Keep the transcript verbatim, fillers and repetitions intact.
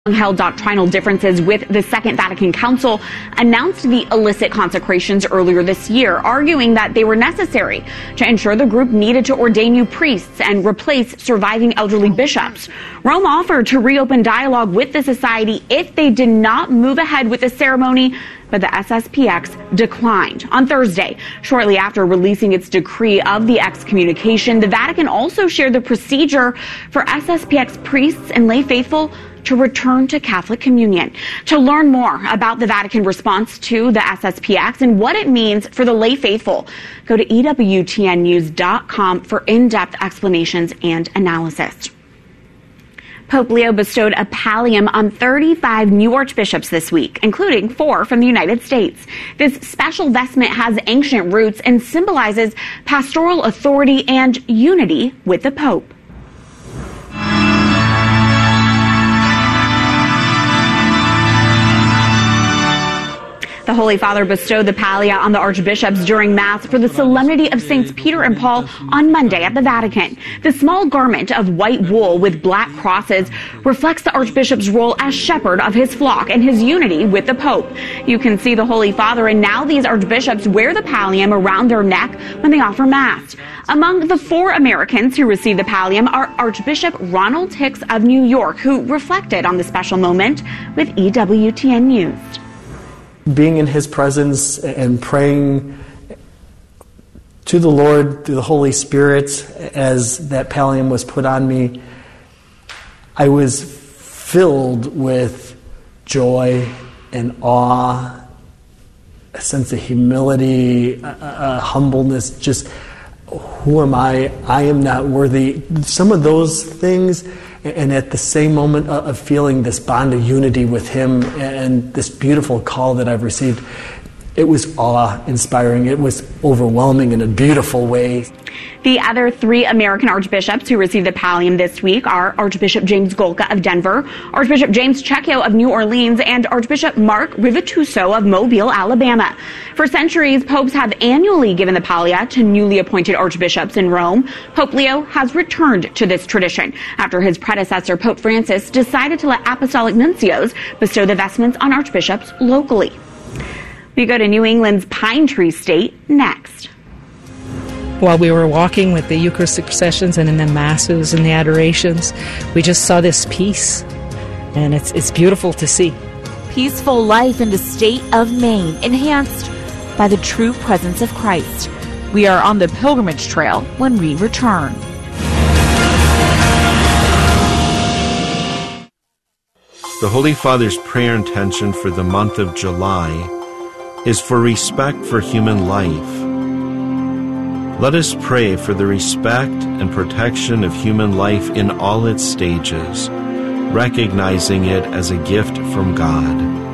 held doctrinal differences with the Second Vatican Council announced the illicit consecrations earlier this year, arguing that they were necessary to ensure the group needed to ordain new priests and replace surviving elderly bishops. Rome offered to reopen dialogue with the society if they did not move ahead with the ceremony, but the S S P X declined. On Thursday, shortly after releasing its decree of the excommunication, the Vatican also shared the procedure for S S P X priests and lay faithful to return to Catholic communion. To learn more about the Vatican response to the S S P X and what it means for the lay faithful, go to E W T N news dot com for in-depth explanations and analysis. Pope Leo bestowed a pallium on thirty-five new archbishops this week, including four from the United States. This special vestment has ancient roots and symbolizes pastoral authority and unity with the Pope. The Holy Father bestowed the pallia on the archbishops during Mass for the Solemnity of Saints Peter and Paul on Monday at the Vatican. The small garment of white wool with black crosses reflects the archbishop's role as shepherd of his flock and his unity with the Pope. You can see the Holy Father and now these archbishops wear the pallium around their neck when they offer Mass. Among the four Americans who received the pallium are Archbishop Ronald Hicks of New York, who reflected on the special moment with E W T N News. Being in his presence and praying to the Lord through the Holy Spirit as that pallium was put on me, I was filled with joy and awe, a sense of humility, a, a humbleness, just who am I? I am not worthy. Some of those things, and at the same moment of feeling this bond of unity with him and this beautiful call that I've received, it was awe-inspiring. It was overwhelming in a beautiful way. The other three American archbishops who received the pallium this week are Archbishop James Golka of Denver, Archbishop James Checchio of New Orleans, and Archbishop Mark Rivatuso of Mobile, Alabama. For centuries, popes have annually given the pallia to newly appointed archbishops in Rome. Pope Leo has returned to this tradition after his predecessor, Pope Francis, decided to let apostolic nuncios bestow the vestments on archbishops locally. We go to New England's Pine Tree State next. While we were walking with the Eucharistic processions and in the masses and the adorations, we just saw this peace, and it's it's beautiful to see. Peaceful life in the state of Maine, enhanced by the true presence of Christ. We are on the pilgrimage trail when we return. The Holy Father's prayer intention for the month of July is for respect for human life. Let us pray for the respect and protection of human life in all its stages, recognizing it as a gift from God.